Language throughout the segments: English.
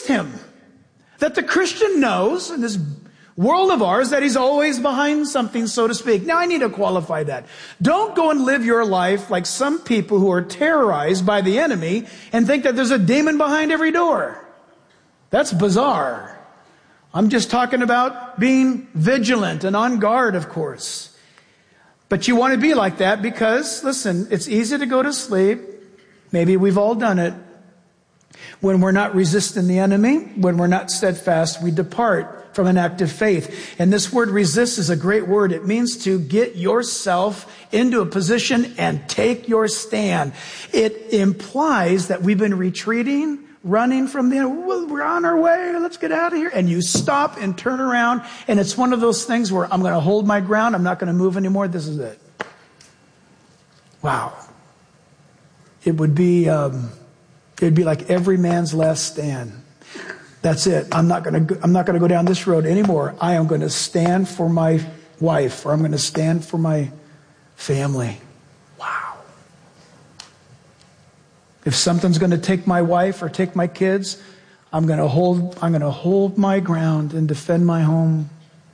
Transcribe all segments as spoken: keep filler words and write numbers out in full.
him. That the Christian knows in this world of ours that he's always behind something, so to speak. Now I need to qualify that. Don't go and live your life like some people who are terrorized by the enemy and think that there's a demon behind every door. That's bizarre. I'm just talking about being vigilant and on guard, of course. But you want to be like that because, listen, it's easy to go to sleep. Maybe we've all done it. When we're not resisting the enemy, when we're not steadfast, we depart from an active faith. And this word resist is a great word. It means to get yourself into a position and take your stand. It implies that we've been retreating, running from the enemy. Well, we're on our way. Let's get out of here. And you stop and turn around. And it's one of those things where I'm going to hold my ground. I'm not going to move anymore. This is it. Wow. It would be, um, it'd be like every man's last stand. That's it. I'm not going to, I'm not going to go down this road anymore. I am going to stand for my wife, or I'm going to stand for my family. Wow. If something's going to take my wife or take my kids, I'm going to hold, I'm going to hold my ground and defend my home.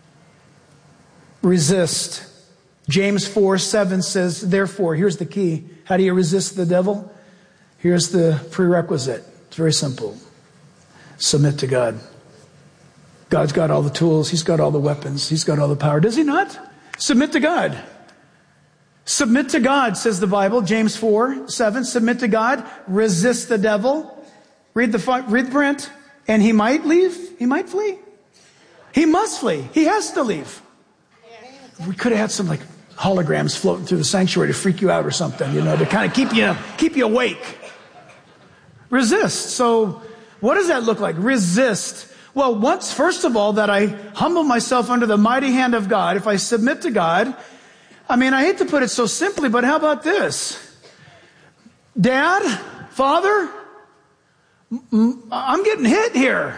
Resist. James four seven says, therefore, here's the key. How do you resist the devil? Here's the prerequisite. It's very simple. Submit to God. God's got all the tools. He's got all the weapons. He's got all the power. Does he not? Submit to God. Submit to God, says the Bible. James four seven. Submit to God. Resist the devil. Read the, read the print. And he might leave. He might flee. He must flee. He has to leave. We could have had some like holograms floating through the sanctuary to freak you out or something, you know, to kind of keep you, keep you awake. Resist. So what does that look like? Resist. Well, once, first of all, that I humble myself under the mighty hand of God, if I submit to God, I mean, I hate to put it so simply, but how about this? Dad, Father, I'm getting hit here.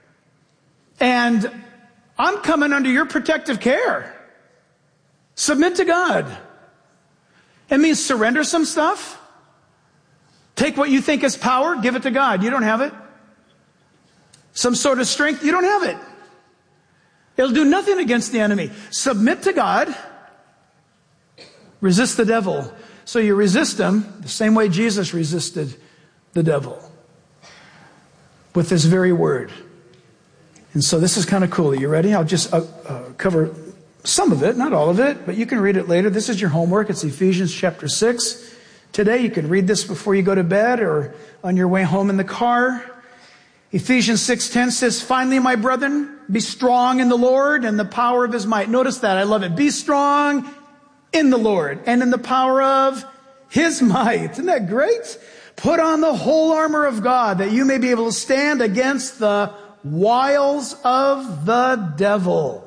And I'm coming under your protective care. Submit to God. It means surrender some stuff. Take what you think is power, give it to God. You don't have it. Some sort of strength, you don't have it. It'll do nothing against the enemy. Submit to God. Resist the devil. So you resist him the same way Jesus resisted the devil. With this very word. And so this is kind of cool. Are you ready? I'll just uh, uh, cover some of it, not all of it, but you can read it later. This is your homework. It's Ephesians chapter six. Today you can read this before you go to bed or on your way home in the car. Ephesians six ten says, finally, my brethren, be strong in the Lord and the power of his might. Notice that. I love it. Be strong in the Lord and in the power of his might. Isn't that great? Put on the whole armor of God that you may be able to stand against the wiles of the devil.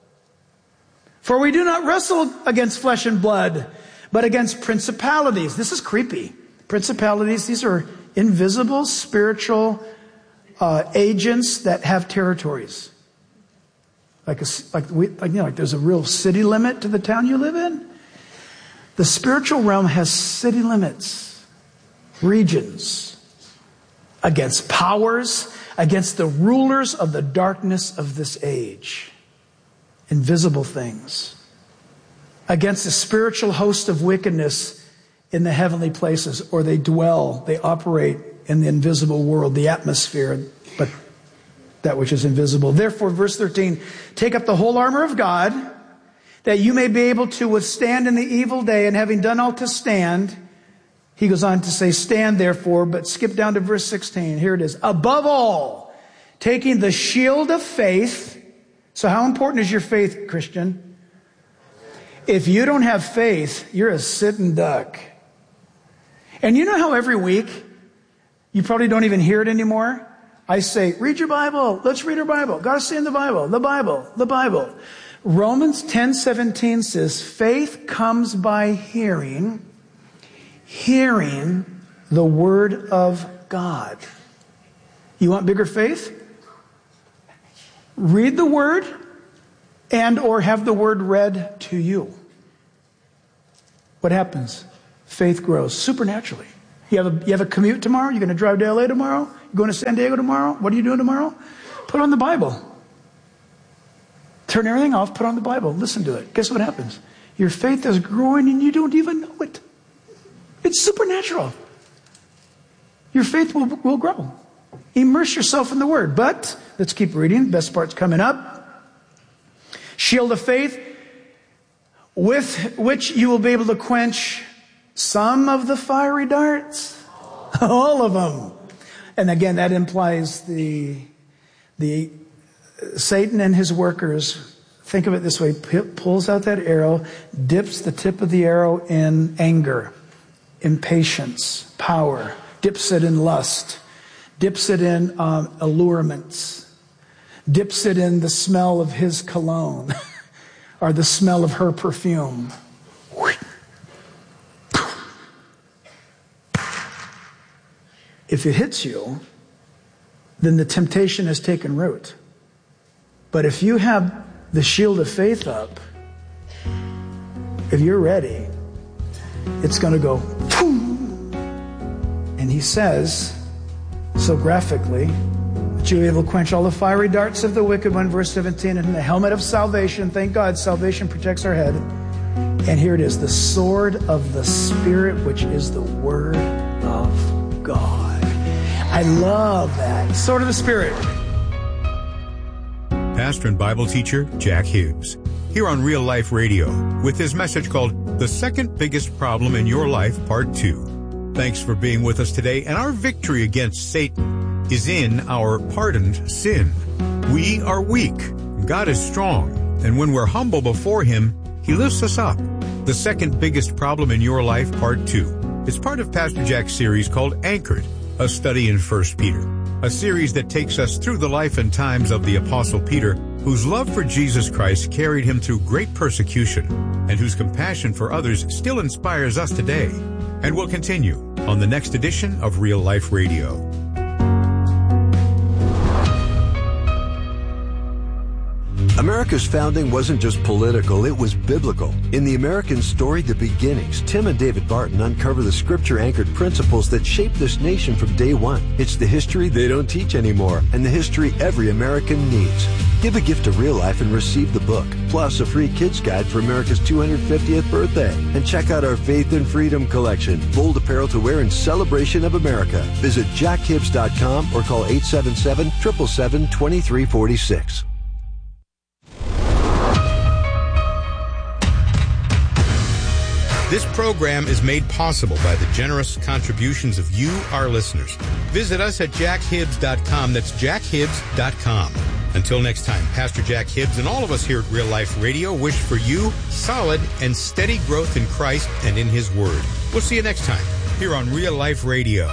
For we do not wrestle against flesh and blood, but against principalities. This is creepy. Principalities, these are invisible spiritual uh, agents that have territories. Like, a, like, we, like, you know, like there's a real city limit to the town you live in. The spiritual realm has city limits, regions, against powers, against the rulers of the darkness of this age. Invisible things. Against the spiritual host of wickedness in the heavenly places, or they dwell, they operate in the invisible world, the atmosphere, but that which is invisible. Therefore, verse thirteen, take up the whole armor of God, that you may be able to withstand in the evil day, and having done all to stand, he goes on to say, stand therefore, but skip down to verse sixteen. Here it is. Above all, taking the shield of faith. So how important is your faith, Christian? If you don't have faith, you're a sitting duck. And you know how every week, you probably don't even hear it anymore? I say, read your Bible. Let's read our Bible. Gotta stay in the Bible. The Bible. The Bible. Romans ten seventeen says, faith comes by hearing, hearing the word of God. You want bigger faith? Read the word and or have the word read to you. What happens? Faith grows supernaturally. You have a, you have a commute tomorrow? You're going to drive to L A tomorrow? You're going to San Diego tomorrow? What are you doing tomorrow? Put on the Bible. Turn everything off, put on the Bible, listen to it. Guess what happens? Your faith is growing and you don't even know it. It's supernatural. Your faith will, will grow. Immerse yourself in the Word. But, let's keep reading. Best part's coming up. Shield of faith, with which you will be able to quench some of the fiery darts. All of them. And again, that implies the, the Satan and his workers. Think of it this way. Pulls out that arrow, dips the tip of the arrow in anger, impatience, power, dips it in lust, dips it in um, allurements, dips it in the smell of his cologne or the smell of her perfume. If it hits you, then the temptation has taken root. But if you have the shield of faith up, if you're ready, it's going to go, and he says, so graphically, that you'll be able to quench all the fiery darts of the wicked one, verse seventeen, and the helmet of salvation. Thank God, salvation protects our head. And here it is, the sword of the Spirit, which is the Word of God. I love that. Sword of the Spirit. Pastor and Bible teacher Jack Hibbs, here on Real Life Radio, with his message called The Second Biggest Problem in Your Life, Part two. Thanks for being with us today, and our victory against Satan is in our pardoned sin. We are weak, God is strong, and when we're humble before Him, He lifts us up. The Second Biggest Problem in Your Life, Part two, is part of Pastor Jack's series called Anchored, a study in First Peter, a series that takes us through the life and times of the Apostle Peter, whose love for Jesus Christ carried him through great persecution, and whose compassion for others still inspires us today. And will continue on the next edition of Real Life Radio. America's founding wasn't just political, it was biblical. In the American story, The Beginnings, Tim and David Barton uncover the scripture-anchored principles that shaped this nation from day one. It's the history they don't teach anymore, and the history every American needs. Give a gift to Real Life and receive the book, plus a free kids guide for America's two hundred fiftieth birthday. And check out our Faith and Freedom collection, bold apparel to wear in celebration of America. Visit jack hibbs dot com or call eight seven seven, seven seven seven, two three four six. This program is made possible by the generous contributions of you, our listeners. Visit us at jack hibbs dot com. That's jack hibbs dot com. Until next time, Pastor Jack Hibbs and all of us here at Real Life Radio wish for you solid and steady growth in Christ and in His Word. We'll see you next time here on Real Life Radio.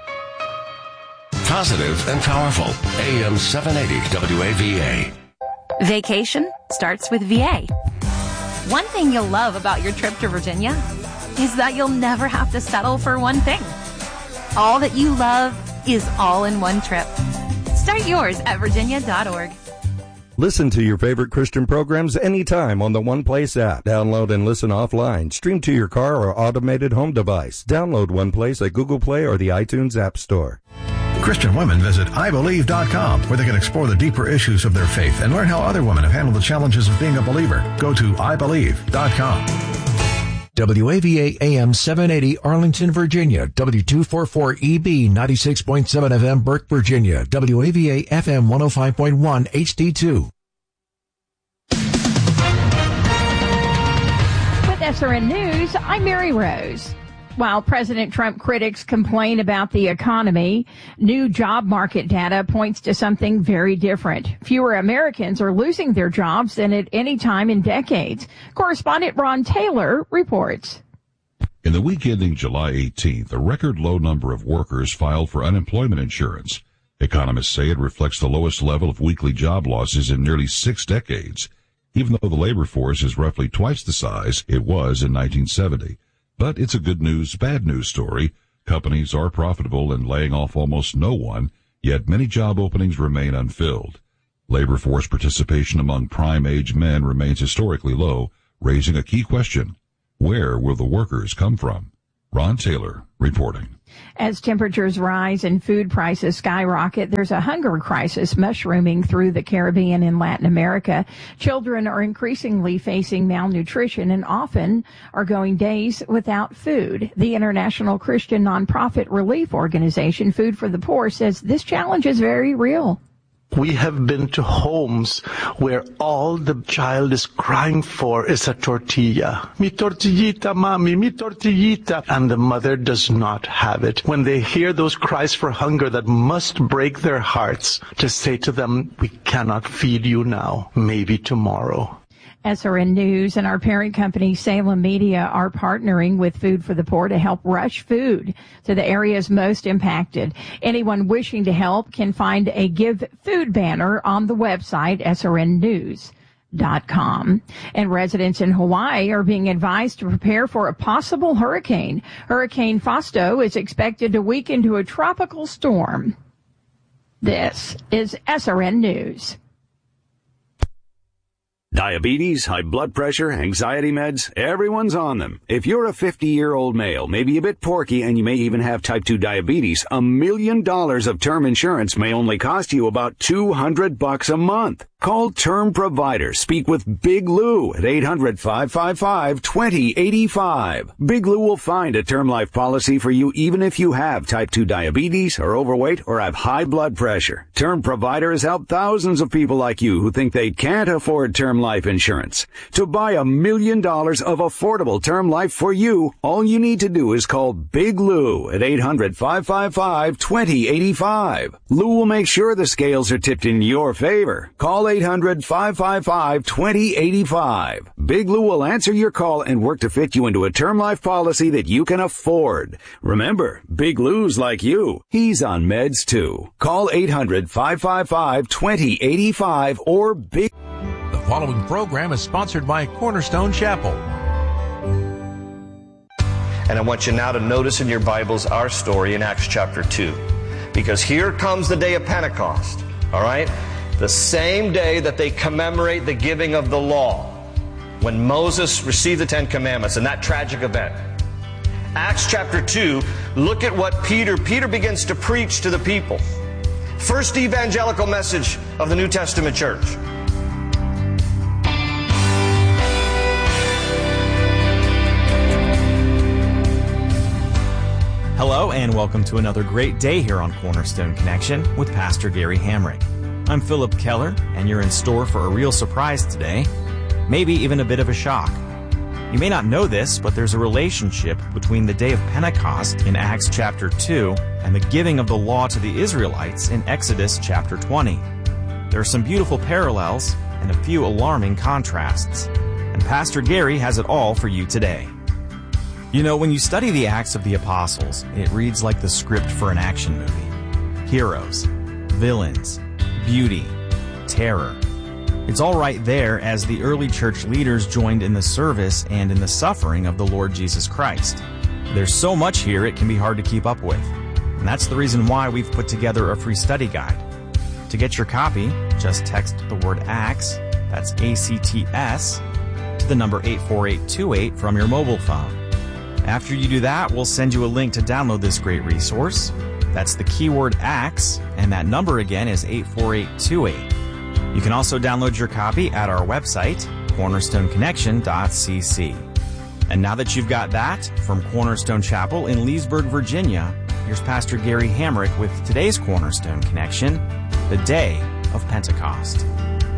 Positive and powerful. A M seven eighty W A V A. Vacation starts with V A. One thing you'll love about your trip to Virginia is that you'll never have to settle for one thing. All that you love is all in one trip. Start yours at virginia dot org. Listen to your favorite Christian programs anytime on the One Place app. Download and listen offline. Stream to your car or automated home device. Download One Place at Google Play or the iTunes App Store. Christian women visit I believe dot com, where they can explore the deeper issues of their faith and learn how other women have handled the challenges of being a believer. Go to I believe dot com. W A V A A M seven eighty Arlington, Virginia. W two forty-four E B ninety-six point seven F M Burke, Virginia. W A V A F M one oh five point one H D two. With S R N News, I'm Mary Rose. While President Trump critics complain about the economy, new job market data points to something very different. Fewer Americans are losing their jobs than at any time in decades. Correspondent Ron Taylor reports. In the week ending July eighteenth, a record low number of workers filed for unemployment insurance. Economists say it reflects the lowest level of weekly job losses in nearly six decades, even though the labor force is roughly twice the size it was in nineteen seventy. But it's a good news, bad news story. Companies are profitable and laying off almost no one, yet many job openings remain unfilled. Labor force participation among prime-age men remains historically low, raising a key question. Where will the workers come from? Ron Taylor reporting. As temperatures rise and food prices skyrocket, there's a hunger crisis mushrooming through the Caribbean and Latin America. Children are increasingly facing malnutrition and often are going days without food. The international Christian nonprofit relief organization Food for the Poor says this challenge is very real. We have been to homes where all the child is crying for is a tortilla. Mi tortillita, mommy, mi tortillita. And the mother does not have it. When they hear those cries for hunger that must break their hearts, to say to them, we cannot feed you now, maybe tomorrow. S R N News and our parent company, Salem Media, are partnering with Food for the Poor to help rush food to the areas most impacted. Anyone wishing to help can find a Give Food banner on the website, S R N news dot com. And residents in Hawaii are being advised to prepare for a possible hurricane. Hurricane Fausto is expected to weaken to a tropical storm. This is S R N News. Diabetes, high blood pressure, anxiety meds, everyone's on them. If you're a fifty-year-old male, maybe a bit porky, and you may even have type two diabetes, a million dollars of term insurance may only cost you about two hundred bucks a month. Call Term Provider. Speak with Big Lou at eight hundred, five five five, two zero eight five. Big Lou will find a term life policy for you even if you have type two diabetes, are overweight, or have high blood pressure. Term Provider has helped thousands of people like you who think they can't afford term life insurance. To buy a million dollars of affordable term life for you, all you need to do is call Big Lou at eight hundred, five five five, two zero eight five. Lou will make sure the scales are tipped in your favor. Call eight hundred, five five five, two zero eight five. Big Lou will answer your call and work to fit you into a term life policy that you can afford. Remember, Big Lou's like you. He's on meds too. Call eight hundred, five five five, two zero eight five or Big... The following program is sponsored by Cornerstone Chapel. And I want you now to notice in your Bibles our story in Acts chapter two. Because here comes the day of Pentecost. All right? The same day that they commemorate the giving of the law, when Moses received the Ten Commandments and that tragic event. Acts chapter two, look at what Peter, Peter begins to preach to the people. First evangelical message of the New Testament church. Hello and welcome to another great day here on Cornerstone Connection with Pastor Gary Hamrick. I'm Philip Keller, and you're in store for a real surprise today, maybe even a bit of a shock. You may not know this, but there's a relationship between the day of Pentecost in Acts chapter two and the giving of the law to the Israelites in Exodus chapter twenty. There are some beautiful parallels and a few alarming contrasts, and Pastor Gary has it all for you today. You know, when you study the Acts of the Apostles, it reads like the script for an action movie. Heroes, villains, beauty, terror. It's all right there as the early church leaders joined in the service and in the suffering of the Lord Jesus Christ. There's so much here it can be hard to keep up with. And that's the reason why we've put together a free study guide. To get your copy, just text the word ACTS, that's A C T S, to the number eight four eight two eight from your mobile phone. After you do that, we'll send you a link to download this great resource. That's the keyword ACTS, and that number again is eight four eight two eight. You can also download your copy at our website, cornerstone connection dot c c. And now that you've got that, from Cornerstone Chapel in Leesburg, Virginia, here's Pastor Gary Hamrick with today's Cornerstone Connection, the day of Pentecost.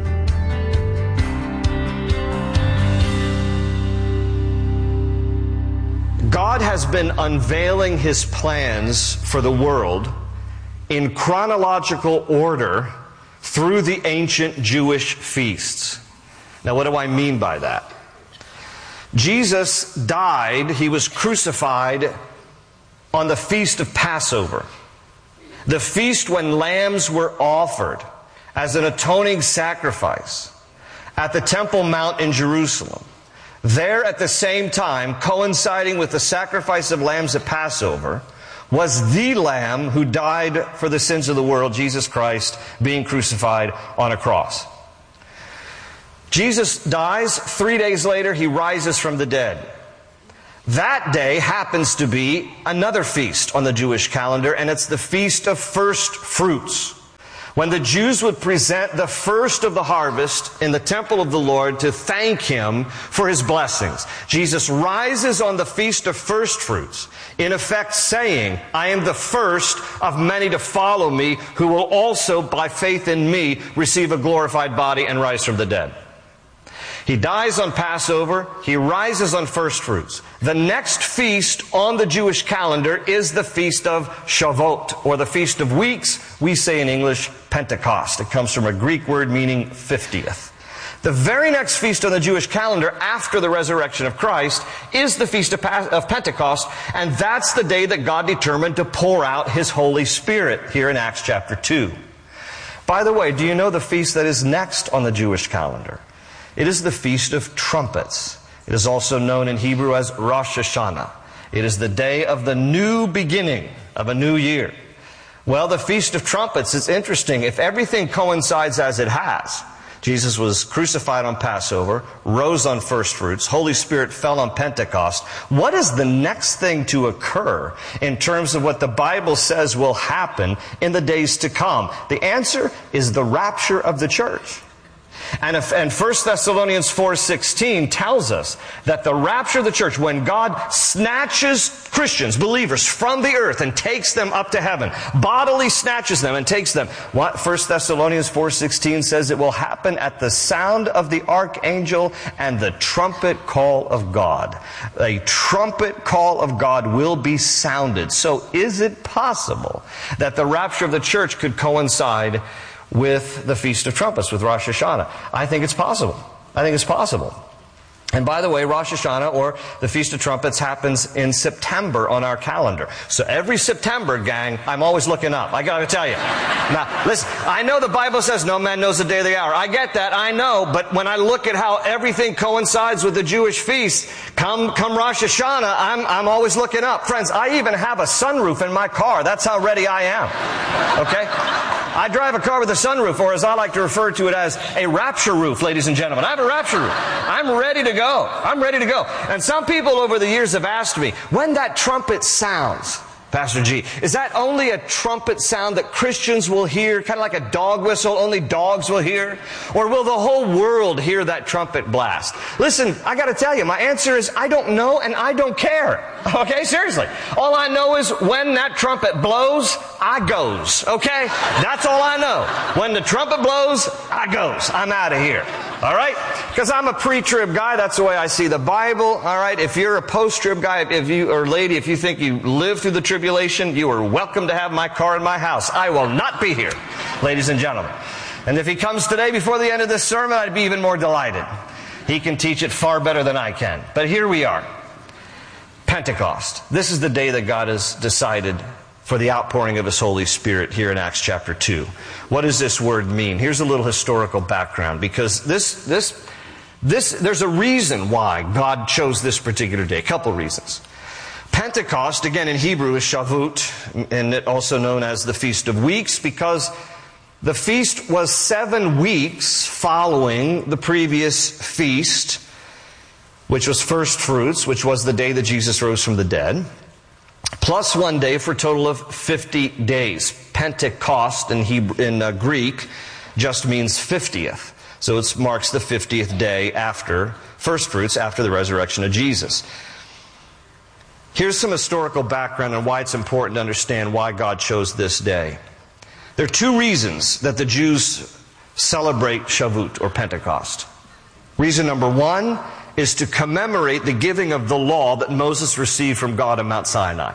God has been unveiling His plans for the world in chronological order through the ancient Jewish feasts. Now, what do I mean by that? Jesus died, He was crucified on the feast of Passover. The feast when lambs were offered as an atoning sacrifice at the Temple Mount in Jerusalem. There at the same time, coinciding with the sacrifice of lambs at Passover, was the Lamb who died for the sins of the world, Jesus Christ, being crucified on a cross. Jesus dies. Three days later, He rises from the dead. That day happens to be another feast on the Jewish calendar, and it's the Feast of First Fruits, when the Jews would present the first of the harvest in the temple of the Lord to thank Him for His blessings. Jesus rises on the Feast of First Fruits, in effect saying, I am the first of many to follow me, who will also, by faith in me, receive a glorified body and rise from the dead. He dies on Passover. He rises on first fruits. The next feast on the Jewish calendar is the Feast of Shavuot, or the Feast of Weeks. We say in English, Pentecost. It comes from a Greek word meaning fiftieth. The very next feast on the Jewish calendar after the resurrection of Christ is the Feast of Pentecost, and that's the day that God determined to pour out His Holy Spirit here in Acts chapter two. By the way, do you know the feast that is next on the Jewish calendar? It is the Feast of Trumpets. It is also known in Hebrew as Rosh Hashanah. It is the day of the new beginning of a new year. Well, the Feast of Trumpets, it's interesting. If everything coincides as it has, Jesus was crucified on Passover, rose on first fruits, Holy Spirit fell on Pentecost. What is the next thing to occur in terms of what the Bible says will happen in the days to come? The answer is the rapture of the church. And, if, and First Thessalonians four sixteen tells us that the rapture of the church, when God snatches Christians, believers, from the earth and takes them up to heaven, bodily snatches them and takes them. What First Thessalonians four sixteen says, it will happen at the sound of the archangel and the trumpet call of God. A trumpet call of God will be sounded. So is it possible that the rapture of the church could coincide with the Feast of Trumpets, with Rosh Hashanah? I think it's possible. I think it's possible. And by the way, Rosh Hashanah, or the Feast of Trumpets, happens in September on our calendar. So every September, gang, I'm always looking up. I gotta tell you. Now, listen, I know the Bible says no man knows the day or the hour. I get that, I know, but when I look at how everything coincides with the Jewish feast, come, come Rosh Hashanah, I'm, I'm always looking up. Friends, I even have a sunroof in my car. That's how ready I am. Okay? I drive a car with a sunroof, or as I like to refer to it as a rapture roof, ladies and gentlemen. I have a rapture roof. I'm ready to go. I'm ready to go. And some people over the years have asked me, when that trumpet sounds, Pastor G, is that only a trumpet sound that Christians will hear, kind of like a dog whistle, only dogs will hear? Or will the whole world hear that trumpet blast? Listen, I got to tell you, my answer is I don't know and I don't care. Okay, seriously. All I know is when that trumpet blows, I goes. Okay? That's all I know. When the trumpet blows, I goes. I'm out of here. All right? Because I'm a pre-trib guy. That's the way I see the Bible. All right? If you're a post-trib guy, if you, or lady, if you think you lived through the tribulation, you are welcome to have my car in my house. I will not be here, ladies and gentlemen. And if he comes today before the end of this sermon, I'd be even more delighted. He can teach it far better than I can. But here we are. Pentecost. This is the day that God has decided for the outpouring of His Holy Spirit here in Acts chapter two. What does this word mean? Here's a little historical background, because this, this, this, there's a reason why God chose this particular day. A couple reasons. Pentecost, again in Hebrew, is Shavuot, and it also known as the Feast of Weeks, because the feast was seven weeks following the previous feast, which was first fruits, which was the day that Jesus rose from the dead, plus one day for a total of fifty days. Pentecost in Hebrew, in uh, Greek just means fiftieth. So it marks the fiftieth day after first fruits, after the resurrection of Jesus. Here's some historical background on why it's important to understand why God chose this day. There are two reasons that the Jews celebrate Shavuot or Pentecost. Reason number one is to commemorate the giving of the law that Moses received from God on Mount Sinai.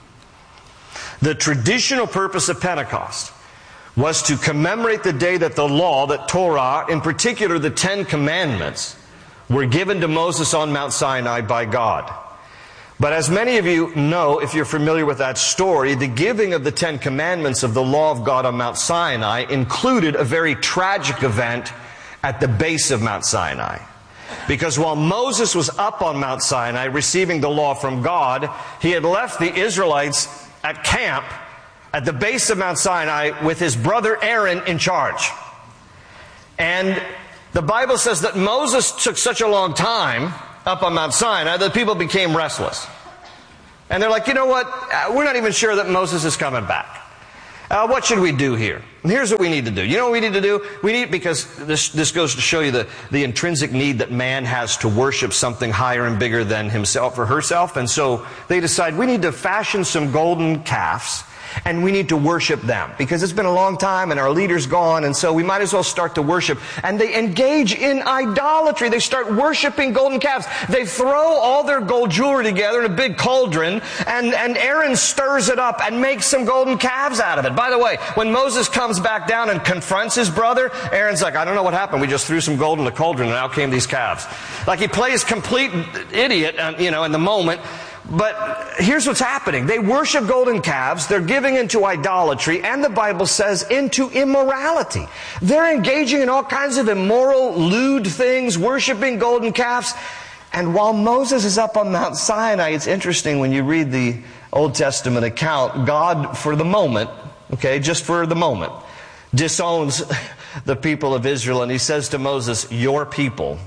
The traditional purpose of Pentecost was to commemorate the day that the law, that Torah, in particular the Ten Commandments, were given to Moses on Mount Sinai by God. But as many of you know, if you're familiar with that story, the giving of the Ten Commandments of the law of God on Mount Sinai included a very tragic event at the base of Mount Sinai. Because while Moses was up on Mount Sinai receiving the law from God, he had left the Israelites at camp at the base of Mount Sinai with his brother Aaron in charge. And the Bible says that Moses took such a long time up on Mount Sinai, the people became restless. And they're like, you know what? Uh, we're not even sure that Moses is coming back. Uh, what should we do here? And here's what we need to do. You know what we need to do? We need, because this, this goes to show you the, the intrinsic need that man has to worship something higher and bigger than himself or herself. And so they decide we need to fashion some golden calves and we need to worship them because it's been a long time and our leader's gone, and so we might as well start to worship. And they engage in idolatry. They start worshiping golden calves. They throw all their gold jewelry together in a big cauldron, and, and Aaron stirs it up and makes some golden calves out of it. By the way, when Moses comes back down and confronts his brother, Aaron's like, I don't know what happened. We just threw some gold in the cauldron and out came these calves. Like he plays complete idiot, you know, in the moment. But here's what's happening. They worship golden calves. They're giving into idolatry, and the Bible says into immorality. They're engaging in all kinds of immoral, lewd things, worshiping golden calves. And while Moses is up on Mount Sinai, it's interesting when you read the Old Testament account, God, for the moment, okay, just for the moment, disowns the people of Israel, and he says to Moses, your people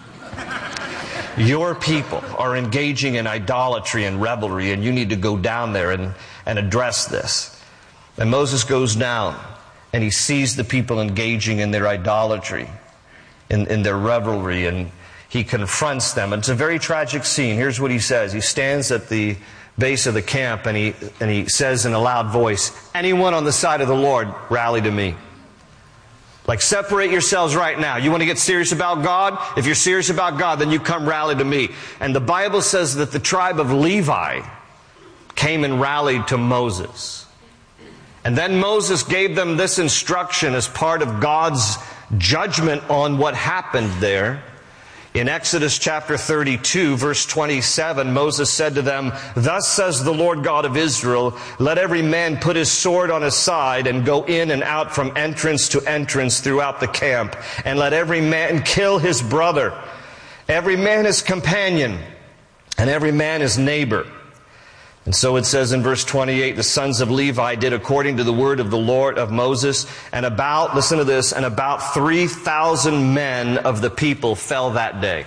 Your people are engaging in idolatry and revelry, and you need to go down there and, and address this. And Moses goes down, and he sees the people engaging in their idolatry, in, in their revelry, and he confronts them. It's a very tragic scene. Here's what he says. He stands at the base of the camp, and he, and he says in a loud voice, anyone on the side of the Lord, rally to me. Like, separate yourselves right now. You want to get serious about God? If you're serious about God, then you come rally to me. And the Bible says that the tribe of Levi came and rallied to Moses. And then Moses gave them this instruction as part of God's judgment on what happened there. In Exodus chapter thirty-two, verse twenty-seven, Moses said to them, thus says the Lord God of Israel, let every man put his sword on his side and go in and out from entrance to entrance throughout the camp. And let every man kill his brother, every man his companion, and every man his neighbor. And so it says in verse twenty-eight, the sons of Levi did according to the word of the Lord of Moses, and about, listen to this, and about three thousand men of the people fell that day.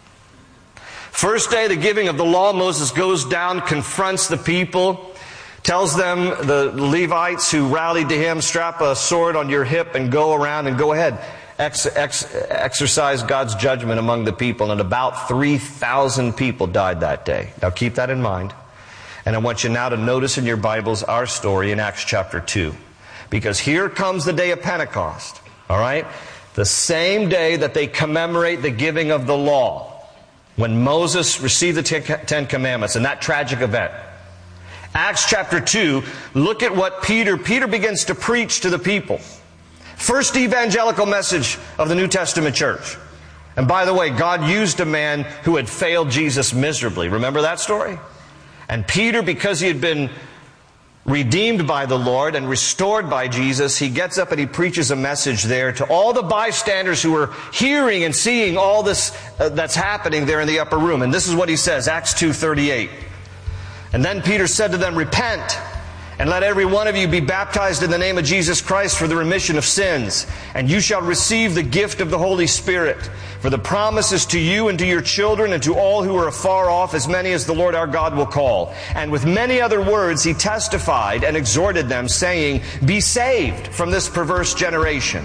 First day, the giving of the law, Moses goes down, confronts the people, tells them, the Levites who rallied to him, strap a sword on your hip and go around and go ahead. Ex- ex- exercise God's judgment among the people. And about three thousand people died that day. Now keep that in mind. And I want you now to notice in your Bibles our story in Acts chapter two. Because here comes the day of Pentecost. All right? The same day that they commemorate the giving of the law. When Moses received the Ten Commandments and that tragic event. Acts chapter two, look at what Peter, Peter begins to preach to the people. First evangelical message of the New Testament church. And by the way, God used a man who had failed Jesus miserably. Remember that story? And Peter, because he had been redeemed by the Lord and restored by Jesus, he gets up and he preaches a message there to all the bystanders who were hearing and seeing all this uh, that's happening there in the upper room. And this is what he says, Acts two thirty-eight. And then Peter said to them, repent, and let every one of you be baptized in the name of Jesus Christ for the remission of sins. And you shall receive the gift of the Holy Spirit. For the promise is to you and to your children and to all who are afar off, as many as the Lord our God will call. And with many other words he testified and exhorted them, saying, be saved from this perverse generation.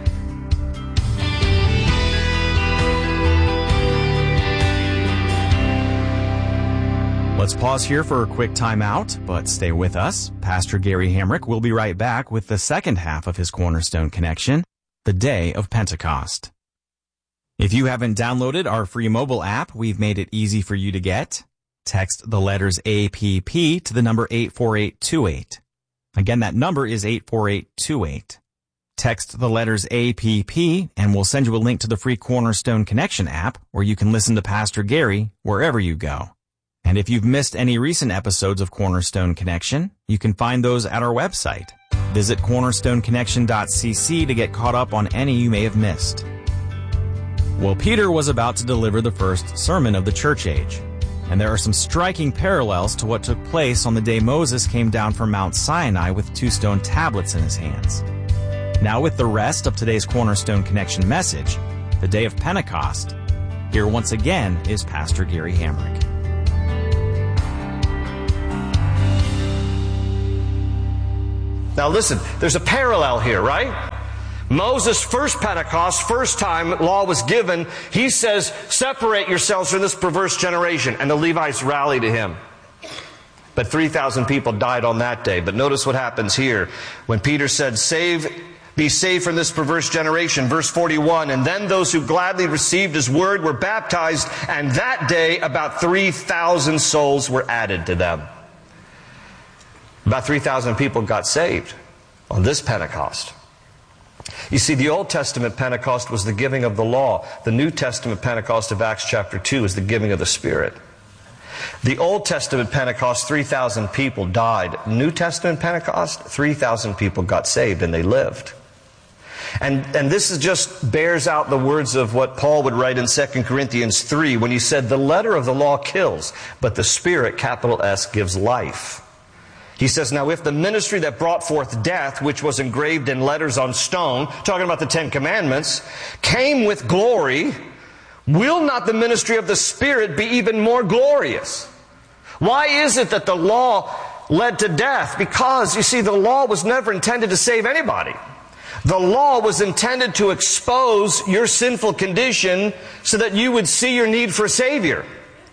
Let's pause here for a quick time out, but stay with us. Pastor Gary Hamrick will be right back with the second half of his Cornerstone Connection, the day of Pentecost. If you haven't downloaded our free mobile app, we've made it easy for you to get. Text the letters A P P to the number eight four eight two eight. Again, that number is eight four eight two eight. Text the letters A P P and we'll send you a link to the free Cornerstone Connection app where you can listen to Pastor Gary wherever you go. And if you've missed any recent episodes of Cornerstone Connection, you can find those at our website. Visit cornerstone connection dot c c to get caught up on any you may have missed. Well, Peter was about to deliver the first sermon of the church age, and there are some striking parallels to what took place on the day Moses came down from Mount Sinai with two stone tablets in his hands. Now with the rest of today's Cornerstone Connection message, the day of Pentecost, Here once again is Pastor Gary Hamrick. Now listen, there's a parallel here, right? Moses' first Pentecost, first time law was given, he says, separate yourselves from this perverse generation. And the Levites rally to him. But three thousand people died on that day. But notice what happens here. When Peter said, save, be saved from this perverse generation. Verse forty-one, and then those who gladly received his word were baptized, and that day about three thousand souls were added to them. About three thousand people got saved on this Pentecost. You see, the Old Testament Pentecost was the giving of the law. The New Testament Pentecost of Acts chapter two is the giving of the Spirit. The Old Testament Pentecost, three thousand people died. New Testament Pentecost, three thousand people got saved and they lived. And, and this is just bears out the words of what Paul would write in Second Corinthians three when he said, the letter of the law kills, but the Spirit, capital S, gives life. He says, now if the ministry that brought forth death, which was engraved in letters on stone, talking about the Ten Commandments, came with glory, will not the ministry of the Spirit be even more glorious? Why is it that the law led to death? Because, you see, the law was never intended to save anybody. The law was intended to expose your sinful condition so that you would see your need for a Savior.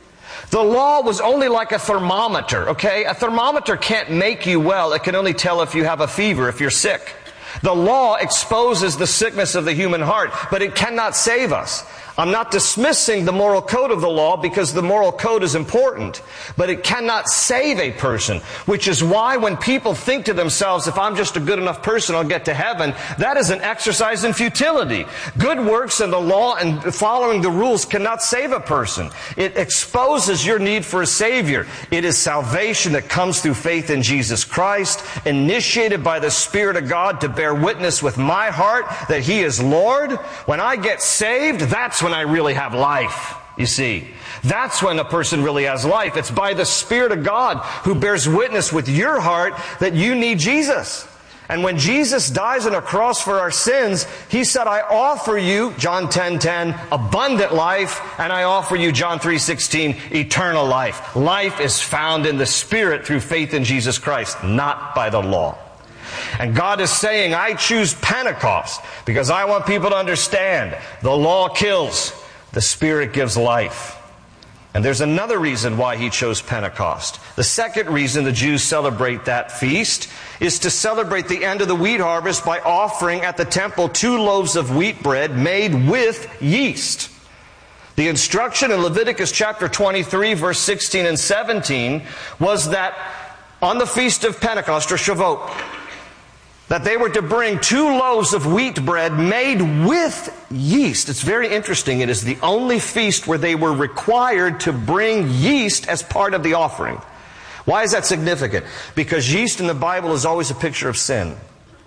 The law was only like a thermometer, okay? A thermometer can't make you well. It can only tell if you have a fever, if you're sick. The law exposes the sickness of the human heart, but it cannot save us. I'm not dismissing the moral code of the law because the moral code is important, but it cannot save a person, which is why when people think to themselves, if I'm just a good enough person, I'll get to heaven, that is an exercise in futility. Good works and the law and following the rules cannot save a person. It exposes your need for a Savior. It is salvation that comes through faith in Jesus Christ, initiated by the Spirit of God to bear witness with my heart that He is Lord. When I get saved, that's when I really have life, you see. That's when a person really has life. It's by the Spirit of God who bears witness with your heart that you need Jesus. And when Jesus dies on a cross for our sins, He said, I offer you, John ten ten, abundant life, and I offer you, John three sixteen, eternal life. Life is found in the Spirit through faith in Jesus Christ, not by the law. And God is saying, I choose Pentecost because I want people to understand the law kills, the Spirit gives life. And there's another reason why He chose Pentecost. The second reason the Jews celebrate that feast is to celebrate the end of the wheat harvest by offering at the temple two loaves of wheat bread made with yeast. The instruction in Leviticus chapter twenty-three, verse sixteen and seventeen was that on the feast of Pentecost, or Shavuot, that they were to bring two loaves of wheat bread made with yeast. It's very interesting. It is the only feast where they were required to bring yeast as part of the offering. Why is that significant? Because yeast in the Bible is always a picture of sin.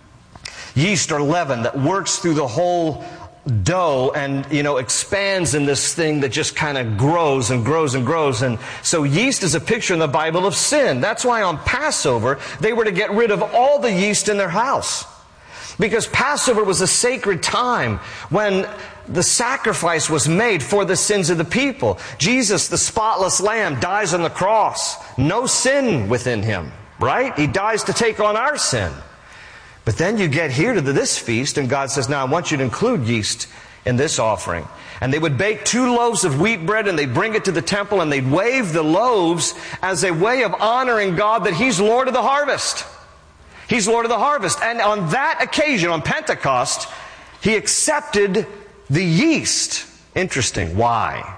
Yeast or leaven that works through the whole dough and, you know, expands in this thing that just kind of grows and grows and grows. And so yeast is a picture in the Bible of sin. That's why on Passover, they were to get rid of all the yeast in their house. Because Passover was a sacred time when the sacrifice was made for the sins of the people. Jesus, the spotless lamb, dies on the cross. No sin within Him, right? He dies to take on our sin. But then you get here to this feast, and God says, now I want you to include yeast in this offering. And they would bake two loaves of wheat bread, and they'd bring it to the temple, and they'd wave the loaves as a way of honoring God that He's Lord of the harvest. He's Lord of the harvest. And on that occasion, on Pentecost, He accepted the yeast. Interesting. Why?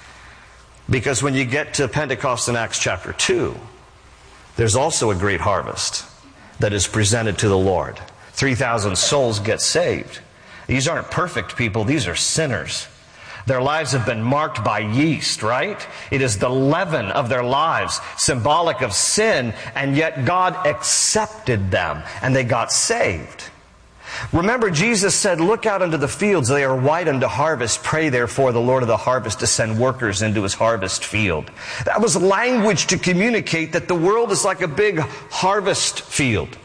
Because when you get to Pentecost in Acts chapter two, there's also a great harvest that is presented to the Lord. three thousand souls get saved. These aren't perfect people. These are sinners. Their lives have been marked by yeast, right? It is the leaven of their lives, symbolic of sin, and yet God accepted them, and they got saved. Remember, Jesus said, look out into the fields, they are white unto harvest. Pray therefore the Lord of the harvest to send workers into His harvest field. That was language to communicate that the world is like a big harvest field.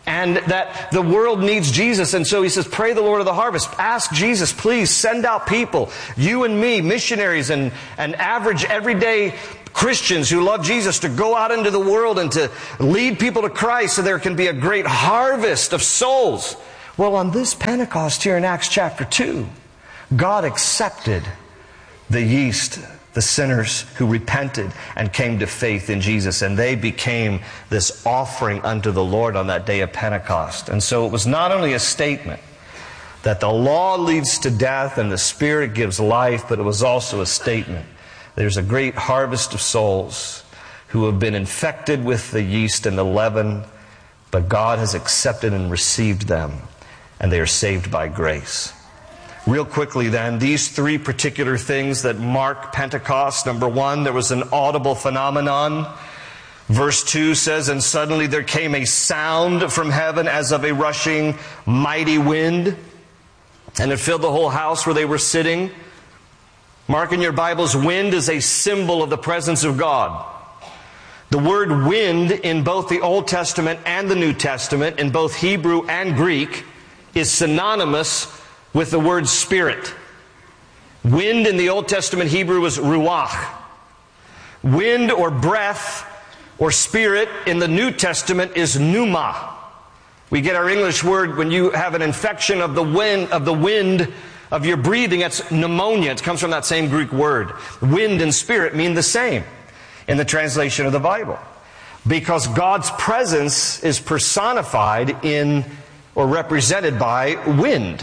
and that the world needs Jesus. And so he says, pray the Lord of the harvest. Ask Jesus, please send out people, you and me, missionaries and, and average everyday Christians who love Jesus, to go out into the world and to lead people to Christ so there can be a great harvest of souls. Well, on this Pentecost here in Acts chapter two, God accepted the yeast, the sinners who repented and came to faith in Jesus, and they became this offering unto the Lord on that day of Pentecost. And so it was not only a statement that the law leads to death and the Spirit gives life, but it was also a statement there's a great harvest of souls who have been infected with the yeast and the leaven, but God has accepted and received them, and they are saved by grace. Real quickly then, these three particular things that mark Pentecost. Number one, there was an audible phenomenon. Verse two says, and suddenly there came a sound from heaven as of a rushing mighty wind, and it filled the whole house where they were sitting. Mark in your Bibles, wind is a symbol of the presence of God. The word wind in both the Old Testament and the New Testament, in both Hebrew and Greek, is synonymous with the word spirit. Wind in the Old Testament Hebrew is ruach. Wind or breath or spirit in the New Testament is pneuma. We get our English word when you have an infection of the wind of the wind of your breathing, that's pneumonia. It comes from that same Greek word. Wind and spirit mean the same in the translation of the Bible, because God's presence is personified in or represented by wind.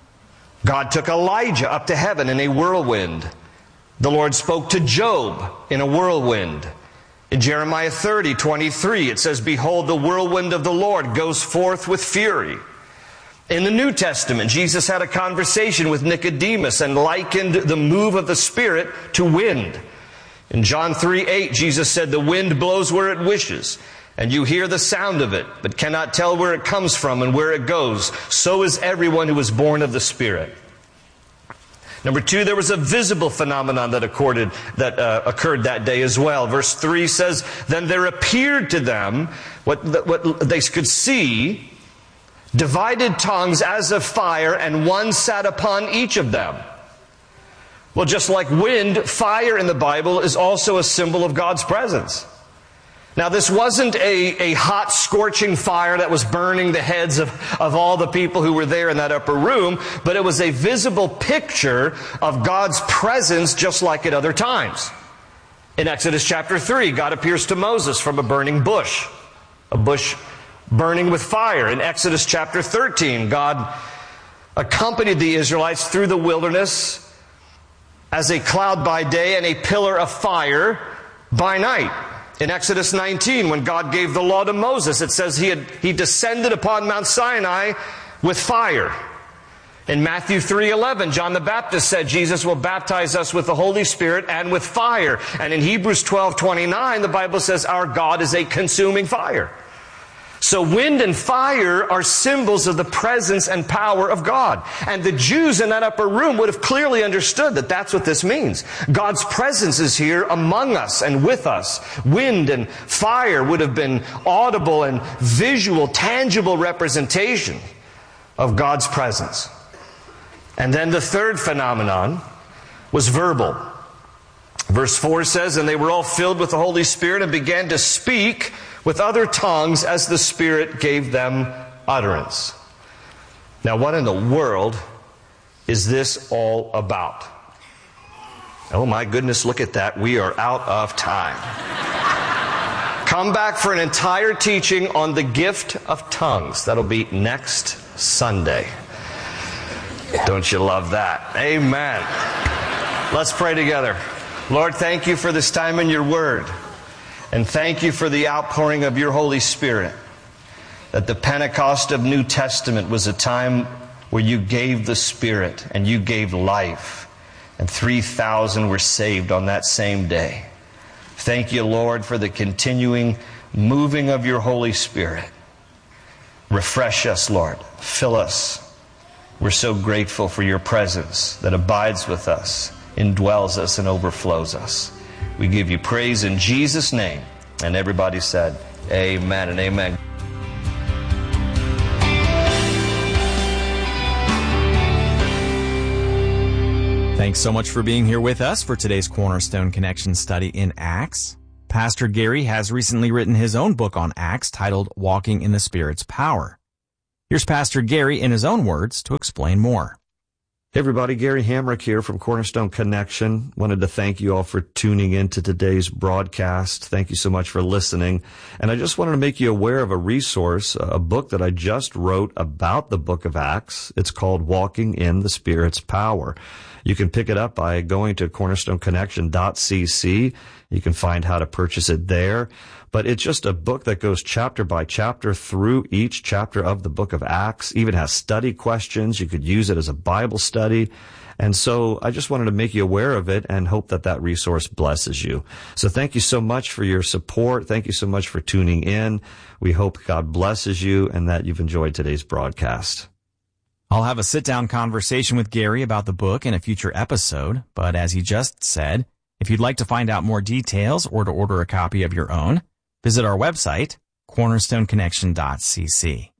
God took Elijah up to heaven in a whirlwind. The Lord spoke to Job in a whirlwind. In Jeremiah thirty, twenty-three, it says, behold, the whirlwind of the Lord goes forth with fury. In the New Testament, Jesus had a conversation with Nicodemus and likened the move of the Spirit to wind. In John three eight, Jesus said, the wind blows where it wishes, and you hear the sound of it, but cannot tell where it comes from and where it goes. So is everyone who is born of the Spirit. Number two, there was a visible phenomenon that occurred that, uh, occurred that day as well. Verse three says, then there appeared to them what, what they could see, divided tongues as of fire, and one sat upon each of them. Well, just like wind, fire in the Bible is also a symbol of God's presence. Now, this wasn't a, a hot, scorching fire that was burning the heads of, of all the people who were there in that upper room, but it was a visible picture of God's presence just like at other times. In Exodus chapter three, God appears to Moses from a burning bush, a bush burning with fire. In Exodus chapter thirteen, God accompanied the Israelites through the wilderness as a cloud by day and a pillar of fire by night. In Exodus nineteen, when God gave the law to Moses, it says he had, he descended upon Mount Sinai with fire. In Matthew three eleven, John the Baptist said Jesus will baptize us with the Holy Spirit and with fire. And in Hebrews twelve twenty-nine, the Bible says our God is a consuming fire. So wind and fire are symbols of the presence and power of God. And the Jews in that upper room would have clearly understood that that's what this means. God's presence is here among us and with us. Wind and fire would have been audible and visual, tangible representation of God's presence. And then the third phenomenon was verbal. Verse four says, and they were all filled with the Holy Spirit and began to speak with other tongues as the Spirit gave them utterance. Now, what in the world is this all about? Oh my goodness, look at that. We are out of time. Come back for an entire teaching on the gift of tongues. That'll be next Sunday. Don't you love that? Amen. Let's pray together. Lord, thank you for this time in your word. And thank you for the outpouring of your Holy Spirit. That the Pentecost of New Testament was a time where you gave the Spirit and you gave life. And three thousand were saved on that same day. Thank you, Lord, for the continuing moving of your Holy Spirit. Refresh us, Lord. Fill us. We're so grateful for your presence that abides with us, indwells us, and overflows us. We give you praise in Jesus' name. And everybody said, amen and amen. Thanks so much for being here with us for today's Cornerstone Connection study in Acts. Pastor Gary has recently written his own book on Acts titled Walking in the Spirit's Power. Here's Pastor Gary in his own words to explain more. Hey everybody, Gary Hamrick here from Cornerstone Connection. Wanted to thank you all for tuning in to today's broadcast. Thank you so much for listening. And I just wanted to make you aware of a resource, a book that I just wrote about the book of Acts. It's called Walking in the Spirit's Power. You can pick it up by going to cornerstone connection dot c c. You can find how to purchase it there. But it's just a book that goes chapter by chapter through each chapter of the book of Acts, even has study questions. You could use it as a Bible study. And so I just wanted to make you aware of it and hope that that resource blesses you. So thank you so much for your support. Thank you so much for tuning in. We hope God blesses you and that you've enjoyed today's broadcast. I'll have a sit-down conversation with Gary about the book in a future episode, but as he just said, if you'd like to find out more details or to order a copy of your own, visit our website, cornerstone connection dot c c.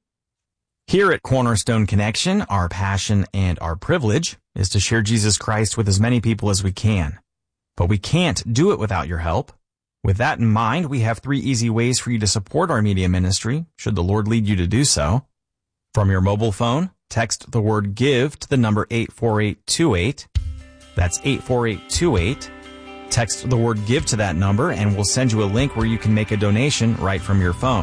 Here at Cornerstone Connection, our passion and our privilege is to share Jesus Christ with as many people as we can. But we can't do it without your help. With that in mind, we have three easy ways for you to support our media ministry, should the Lord lead you to do so. From your mobile phone, text the word GIVE to the number eight four eight two eight. That's eight four eight two eight. Text the word GIVE to that number and we'll send you a link where you can make a donation right from your phone.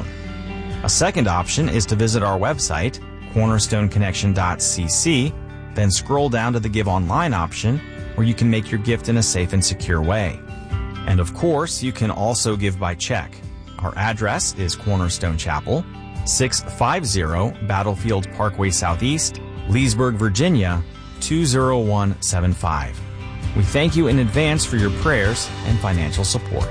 A second option is to visit our website, cornerstone connection dot c c, then scroll down to the Give Online option where you can make your gift in a safe and secure way. And of course, you can also give by check. Our address is Cornerstone Chapel, six fifty Battlefield Parkway Southeast, Leesburg, Virginia, two zero one seven five. We thank you in advance for your prayers and financial support.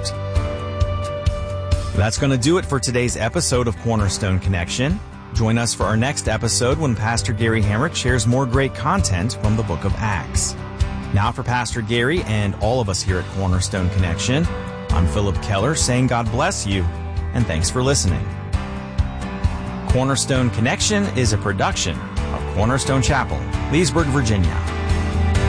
That's going to do it for today's episode of Cornerstone Connection. Join us for our next episode when Pastor Gary Hamrick shares more great content from the book of Acts. Now for Pastor Gary and all of us here at Cornerstone Connection, I'm Philip Keller saying God bless you and thanks for listening. Cornerstone Connection is a production of Cornerstone Chapel, Leesburg, Virginia.